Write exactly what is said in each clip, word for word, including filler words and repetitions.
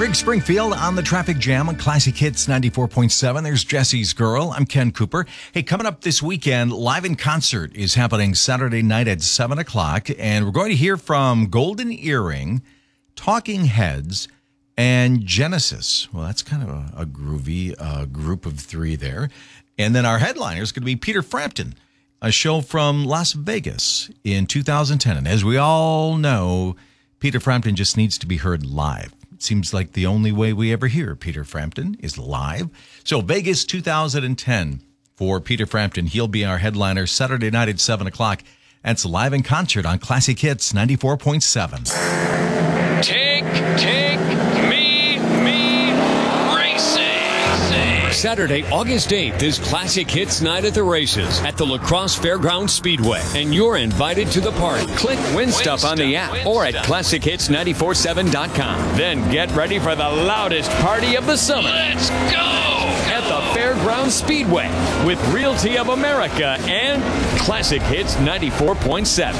Greg Springfield on the traffic jam on Classic Hits ninety-four point seven. There's Jesse's Girl. I'm Ken Cooper. Hey, coming up this weekend, Live in Concert is happening Saturday night at seven o'clock. And we're going to hear from Golden Earring, Talking Heads, and Genesis. Well, that's kind of a, a groovy uh, group of three there. And then our headliner is going to be Peter Frampton, a show from Las Vegas in two thousand ten. And as we all know, Peter Frampton just needs to be heard live. It seems like the only way we ever hear Peter Frampton is live. So Vegas two thousand ten for Peter Frampton. He'll be our headliner Saturday night at seven o'clock. That's Live in Concert on Classic Hits ninety-four point seven. Take, take me, me, racing. Saturday, August eighth is Classic Hits Night at the races at the La Crosse Fairgrounds Speedway. And you're invited to the party. Click Win Stuff on the app or at classic hits nine four seven dot com. Then get ready for the loudest party of the summer. Let's go! At the Fairgrounds Speedway with Realty of America and Classic Hits ninety-four point seven.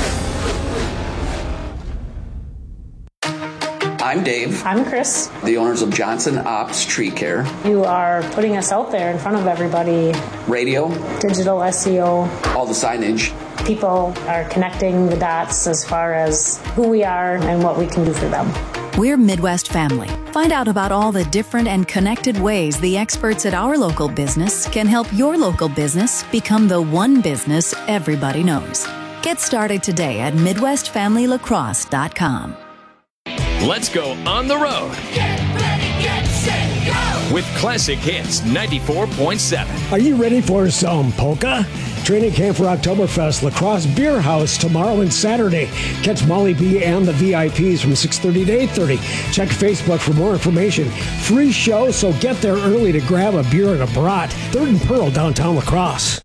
I'm Dave. I'm Chris. The owners of Johnson Ops Tree Care. You are putting us out there in front of everybody. Radio. Digital S E O. All the signage. People are connecting the dots as far as who we are and what we can do for them. We're Midwest Family. Find out about all the different and connected ways the experts at our local business can help your local business become the one business everybody knows. Get started today at midwest family lacrosse dot com. Let's go on the road. Get ready, get set, go! With Classic Hits ninety-four point seven. Are you ready for some polka? Training camp for Oktoberfest, La Crosse Beer House tomorrow and Saturday. Catch Molly B and the V I Ps from six thirty to eight thirty. Check Facebook for more information. Free show, so get there early to grab a beer and a brat. Third and Pearl, downtown La Crosse.